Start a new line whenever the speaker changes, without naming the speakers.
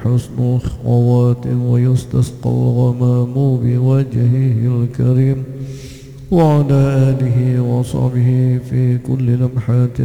حسن الخواتم ويستسقى الغمام بوجهه الكريم وعلى آله وصحبه في كل لمحة